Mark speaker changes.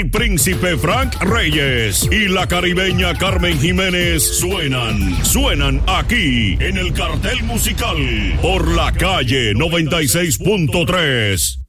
Speaker 1: el príncipe Frank Reyes y la caribeña Carmen Jiménez suenan aquí en el Cartel Musical por La Calle 96.3.